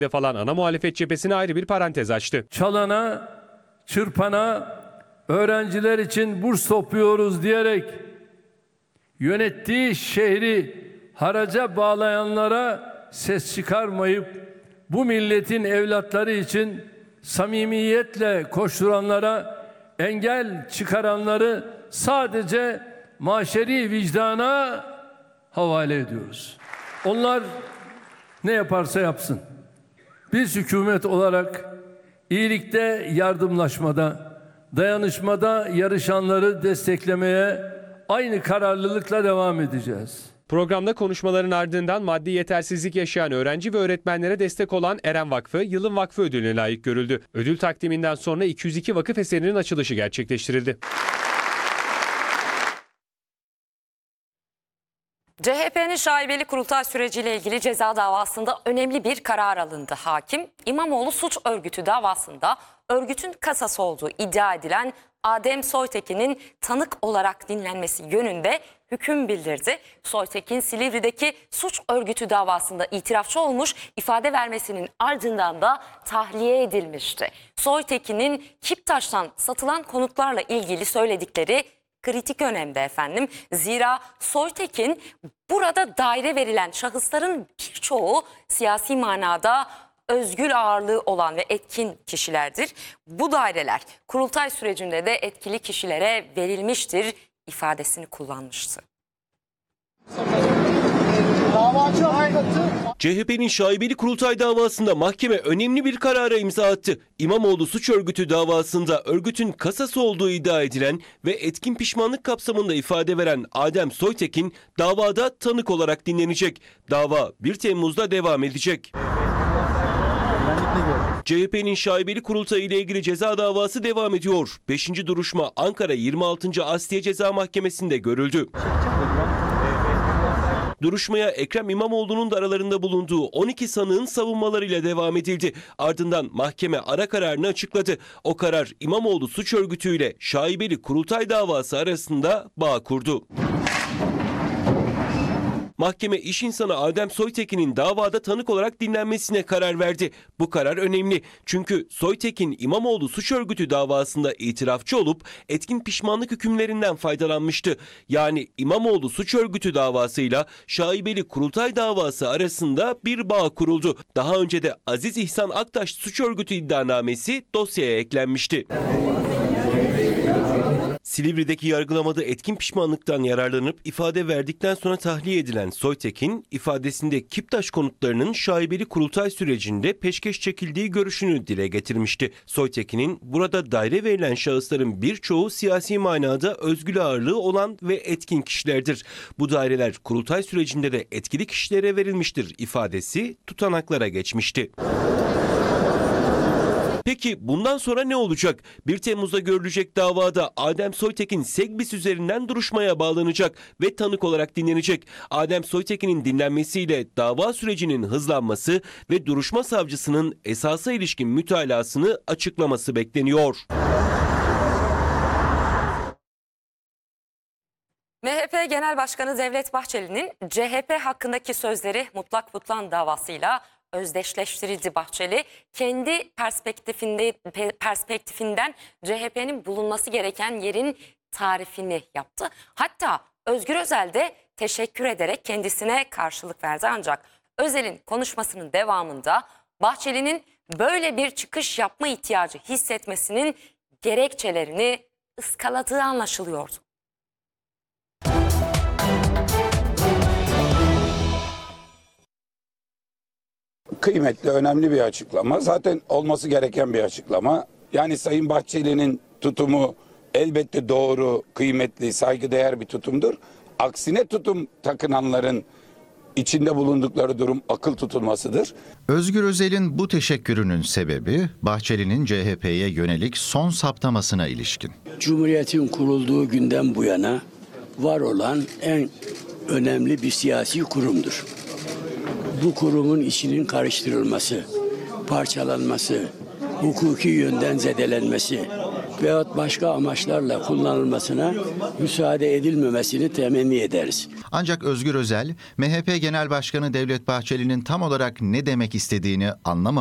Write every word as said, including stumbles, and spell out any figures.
de falan ana muhalefet cephesine ayrı bir parantez açtı. Çalana, çırpana, öğrenciler için burs topluyoruz diyerek yönettiği şehri haraca bağlayanlara ses çıkarmayıp bu milletin evlatları için samimiyetle koşturanlara, engel çıkaranları sadece maşeri vicdana havale ediyoruz. Onlar ne yaparsa yapsın. Biz hükümet olarak iyilikte, yardımlaşmada, dayanışmada yarışanları desteklemeye aynı kararlılıkla devam edeceğiz. Programda konuşmaların ardından maddi yetersizlik yaşayan öğrenci ve öğretmenlere destek olan Eren Vakfı, Yılın Vakfı ödülüne layık görüldü. Ödül takdiminden sonra iki yüz iki vakıf eserinin açılışı gerçekleştirildi. C H P'nin şaibeli kurultay süreciyle ilgili ceza davasında önemli bir karar alındı. Hakim, İmamoğlu suç örgütü davasında örgütün kasası olduğu iddia edilen Adem Soytekin'in tanık olarak dinlenmesi yönünde hüküm bildirdi. Soytekin, Silivri'deki suç örgütü davasında itirafçı olmuş, ifade vermesinin ardından da tahliye edilmişti. Soytekin'in Kiptaş'tan satılan konutlarla ilgili söyledikleri kritik önemde efendim. Zira Soytekin burada daire verilen şahısların birçoğu siyasi manada özgür ağırlığı olan ve etkin kişilerdir. Bu daireler kurultay sürecinde de etkili kişilere verilmiştir ifadesini kullanmıştı. C H P'nin şaibeli kurultay davasında mahkeme önemli bir karara imza attı. İmamoğlu suç örgütü davasında örgütün kasası olduğu iddia edilen ve etkin pişmanlık kapsamında ifade veren Adem Soytekin davada tanık olarak dinlenecek. Dava bir Temmuz'da devam edecek. C H P'nin şaibeli kurultayı ile ilgili ceza davası devam ediyor. beşinci duruşma Ankara yirmi altıncı Asliye Ceza Mahkemesi'nde görüldü. Duruşmaya Ekrem İmamoğlu'nun da aralarında bulunduğu on iki sanığın savunmalarıyla devam edildi. Ardından mahkeme ara kararını açıkladı. O karar İmamoğlu suç örgütüyle şaibeli kurultay davası arasında bağ kurdu. Mahkeme iş insanı Adem Soytekin'in davada tanık olarak dinlenmesine karar verdi. Bu karar önemli. Çünkü Soytekin İmamoğlu suç örgütü davasında itirafçı olup etkin pişmanlık hükümlerinden faydalanmıştı. Yani İmamoğlu suç örgütü davasıyla şaibeli kurultay davası arasında bir bağ kuruldu. Daha önce de Aziz İhsan Aktaş suç örgütü iddianamesi dosyaya eklenmişti. Silivri'deki yargılamada etkin pişmanlıktan yararlanıp ifade verdikten sonra tahliye edilen Soytekin, ifadesinde Kiptaş konutlarının şaibeli kurultay sürecinde peşkeş çekildiği görüşünü dile getirmişti. Soytekin'in burada daire verilen şahısların birçoğu siyasi manada özgür ağırlığı olan ve etkin kişilerdir. Bu daireler kurultay sürecinde de etkili kişilere verilmiştir ifadesi tutanaklara geçmişti. Peki bundan sonra ne olacak? bir Temmuz'da görülecek davada Adem Soytekin Segbis üzerinden duruşmaya bağlanacak ve tanık olarak dinlenecek. Adem Soytekin'in dinlenmesiyle dava sürecinin hızlanması ve duruşma savcısının esasa ilişkin mütalasını açıklaması bekleniyor. M H P Genel Başkanı Devlet Bahçeli'nin C H P hakkındaki sözleri Mutlak Butlan davasıyla özdeşleştirildi. Bahçeli kendi perspektifinde perspektifinden C H P'nin bulunması gereken yerin tarifini yaptı. Hatta Özgür Özel de teşekkür ederek kendisine karşılık verdi. Ancak Özel'in konuşmasının devamında Bahçeli'nin böyle bir çıkış yapma ihtiyacı hissetmesinin gerekçelerini ıskaladığı anlaşılıyordu. Kıymetli, önemli bir açıklama. Zaten olması gereken bir açıklama. Yani Sayın Bahçeli'nin tutumu elbette doğru, kıymetli, saygıdeğer bir tutumdur. Aksine tutum takınanların içinde bulundukları durum akıl tutulmasıdır. Özgür Özel'in bu teşekkürünün sebebi Bahçeli'nin C H P'ye yönelik son saptamasına ilişkin. Cumhuriyetin kurulduğu günden bu yana var olan en önemli bir siyasi kurumdur. Bu kurumun içinin karıştırılması, parçalanması, hukuki yönden zedelenmesi, veyahut başka amaçlarla kullanılmasına müsaade edilmemesini temenni ederiz. Ancak Özgür Özel, M H P Genel Başkanı Devlet Bahçeli'nin tam olarak ne demek istediğini anlamamıştır.